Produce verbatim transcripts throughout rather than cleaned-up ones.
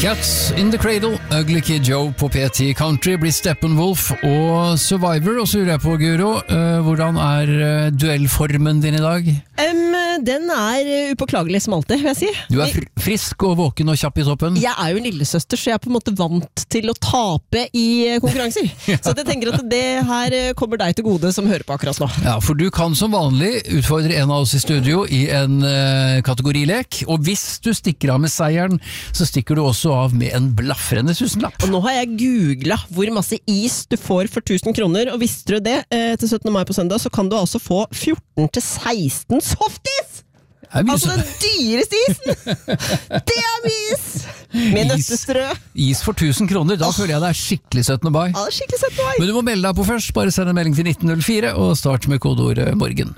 Cats in the Cradle, Ugly Kid Joe på P T Country blir Steppenwolf og Survivor, og så lurer jeg på, Guro, uh, hvordan er uh, duellformen din i dag? Um, den er upåklagelig som alltid, vil jeg si. Du er fr frisk og våken og kjapp i toppen? Jeg er jo en lillesøster, så jeg er på en måte vant til å tape i konkurranser. Ja. Så jeg tenker at det her kommer deg til gode som hører på akkurat nå. Ja, for du kan som vanlig utfordre en av oss i studio i en uh, kategorilek, og hvis du stikker av med seieren, så stikker du også av med en blaffrende tusenlapp. Og nå har jeg googlet hvor masse is du får for tusen kroner, og visste du det, eh, til syttende mai på søndag, så kan du altså få fjorten til seksten softis! Altså den dyreste isen! Det er mye is! Med nøttestrø. Is for tusen kroner, da oh. føler jeg det er skikkelig syttende mai. Ja, det er skikkelig syttende mai. Men du må melde deg på først, bare send en melding til nitten null fire, og start med kodeordet morgen.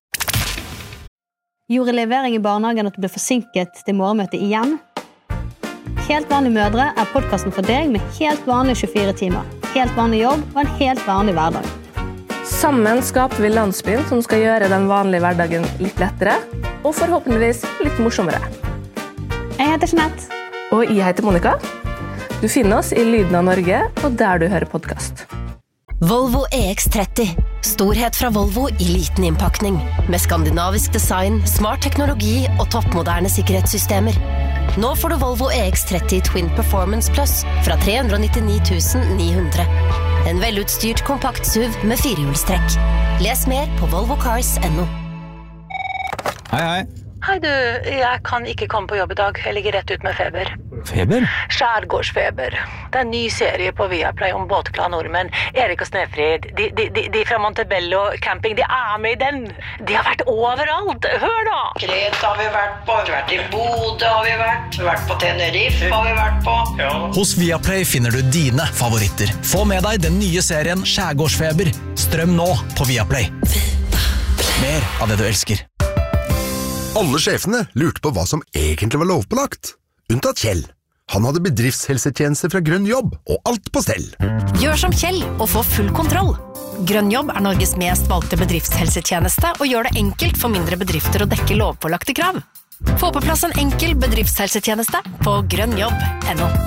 Gjorde levering i barnehagen at du ble forsinket til morgenmøtet igjen? Helt vanlige mødre er podcasten for deg med helt vanlige tjuefire timer, helt vanlig jobb og en helt vanlig hverdag. Sammen skaper vi landsbyen som skal gjøre den vanlige hverdagen litt lettere, og forhåpentligvis litt morsommere. Jeg heter Jeanette. Og jeg heter Monica. Du finner oss i Lyden av Norge, og der du hører podcast. Volvo E X tretti. Storhet fra Volvo i liten innpakning. Med skandinavisk design, smart teknologi og toppmoderne sikkerhetssystemer. Nå får du Volvo E X tretti Twin Performance Plus fra tre hundre nittini tusen ni hundre. En velutstyrt kompakt S U V med firehjulstrekk. Les mer på volvo cars punktum no. Hei, hei. Hei du, jeg kan ikke komme på jobb i dag. Jeg ligger rett ut med feber. Feber? Skjærgårdsfeber. Det er en ny serie på Viaplay om båtglade nordmenn. Erik og Snefrid, de, de, de, de fra Montebello camping, de er med i den. De har vært overalt. Hør da! Kreta har vi vært på, vi har vært i Bodø har vi vært, vi har vært på Tenerife har vi vært på. Ja. Hos Viaplay finner du dine favoritter. Få med deg den nye serien Skjærgårdsfeber. Strøm nå på Viaplay. Mer av det du elsker. Alle sjefene lurte på hva som egentlig var lovpålagt. Unntatt Kjell. Han hadde bedriftshelsetjeneste fra Grønn Jobb, og alt på stell. Gjør som Kjell og få full kontroll. Grønn Jobb er Norges mest valgte bedriftshelsetjeneste og gjør det enkelt for mindre bedrifter å dekke lovpålagte krav. Få på plass en enkel bedriftshelsetjeneste på grønnjobb punktum no.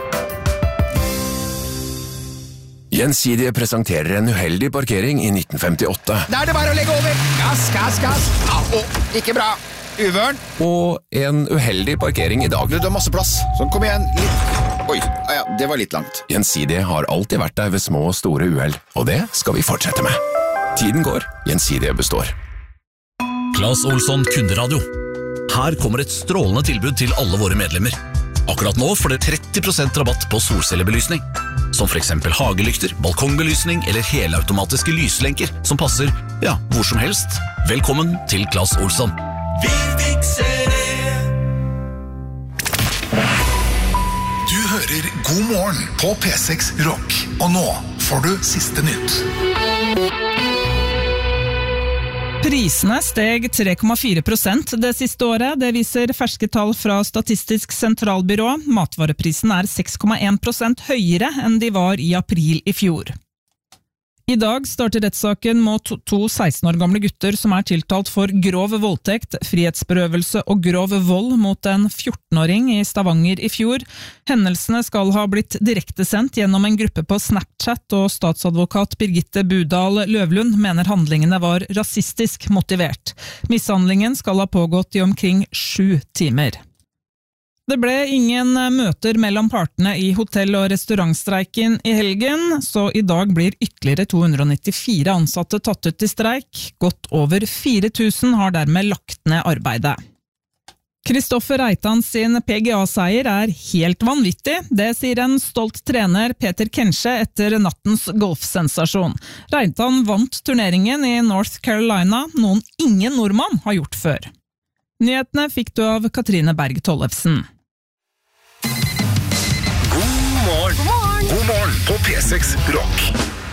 Gjensidige presenterer en uheldig parkering i nitten femtiåtte. Da er det bare å legge over! Gass, gass, gass! Au, ikke bra! Uvørn! Og en uheldig parkering i dag. Du, du har masse plass, så kom igjen, litt... Oi, ja, det var litt langt. Gjensidige har alltid vært der ved små og store uheld, og det skal vi fortsette med. Tiden går, Gjensidige består. Claes Olsson Kunderadio. Her kommer et strålende tilbud til alle våre medlemmer. Akkurat nå får dere tretti prosent rabatt på solcellebelysning. Som for eksempel hagelykter, balkongbelysning eller helautomatiske lyslenker som passer, ja, hvor som helst. Velkommen til Claes Olsson. Vi fikser det! Du hører God morgen på P seks Rock. Og nå får du siste nytt. Prisene steg tre komma fire prosent det siste året. Det viser ferske tall fra Statistisk sentralbyrå. Matvareprisen er seks komma en prosent høyere enn de var i april i fjor. I dag starter rettssaken mot to seksten år gamle gutter som er tiltalt for grov voldtekt, frihetsberøvelse og grov vold mot en fjorten-åring i Stavanger i fjor. Hendelsene skal ha blitt direktesendt gjennom en gruppe på Snapchat, og statsadvokat Birgitte Budal Løvlund mener handlingene var rasistisk motivert. Mishandlingen skal ha pågått i omkring sju timer. Det ble ingen møter mellom partene i hotell- og restaurantstreiken i helgen, så i dag blir ytterligere to hundre nittifire ansatte tatt ut i streik. Godt over fire tusen har dermed lagt ned arbeidet. Kristoffer Reitan sin P G A-seier er helt vanvittig. Det sier en stolt trener Peter Kensche etter nattens golfsensasjon. Reitan vant turneringen i North Carolina, noen ingen nordmann har gjort før. Nyhetene fikk du av Katrine Berg Tollefsen. God morgen. God morgen. God morgen på P seks Rock.